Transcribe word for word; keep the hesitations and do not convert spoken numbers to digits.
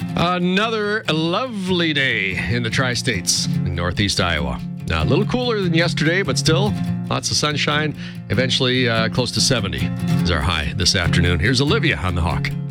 Another lovely day in the tri-states in northeast Iowa. Now, a little cooler than yesterday, but still lots of sunshine. Eventually uh, close to seventy is our high this afternoon. Here's Olivia on the Hawk.